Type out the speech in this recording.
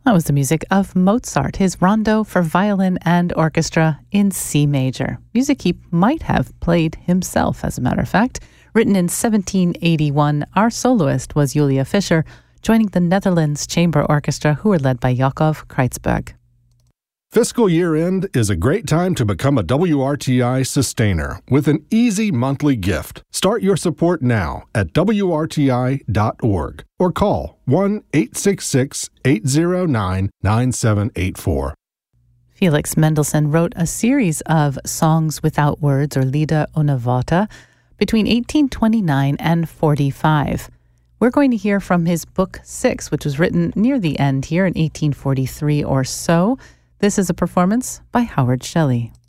That was the music of Mozart, his Rondo for violin and orchestra in C major. Music he might have played himself, as a matter of fact. Written in 1781, our soloist was Julia Fischer, joining the Netherlands Chamber Orchestra, who were led by Jakob Kreitzberg. Fiscal year end is a great time to become a WRTI sustainer with an easy monthly gift. Start your support now at WRTI.org or call 1-866-809-9784. Felix Mendelssohn wrote a series of songs without words, or Lieder ohne Worte, between 1829 and 45. We're going to hear from his Book 6, which was written near the end here in 1843 or so. This is a performance by Howard Shelley.